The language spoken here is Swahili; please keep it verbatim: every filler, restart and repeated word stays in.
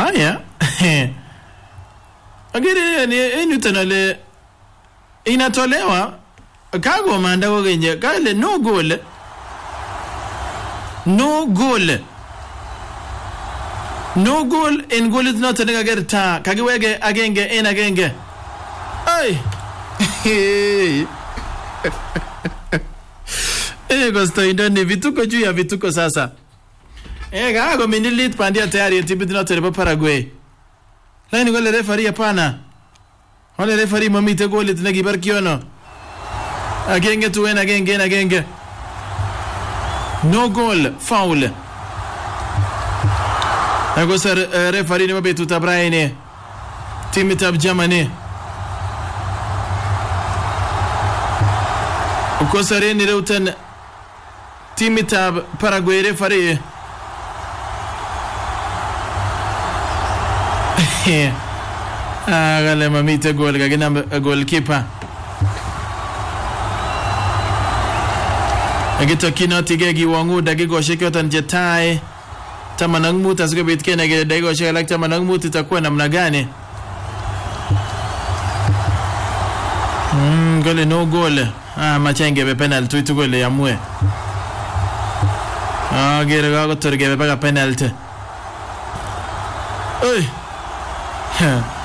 Haya. Agere ni enutanale inatolewa kago manda ko genye kale no goal. No goal. No goal in goal is not tanaga gerta kagiwege agenge en agenge. Ay. Eh gosto indani vituko juu ya vituko sasa. Eh gago minilit pandia tayari timu tunatolewa Paraguay. Laini gole referee hapana. Wale referee mamite goli tunagibarkiono. Agenge tu ena agenge ena agenge. No goal, foul. Ako sa uh, referee ni mabetu tabraine. Timu tab Germany. Ako sa reni reutan timu tab Paraguay referee. Ah, gale mamite gol kagina goalkeeper. Agito kinoti gegi wangu dagigo shekyotan jetai. Tamanang muta sikobit kena gele dagigo shekalak tamanang muta itakuwa namna gani? Mm, gole no goal. Ah, machenge be penalty itu gole ya mwe. Ah, gere gago torge be paga penalty. Oi.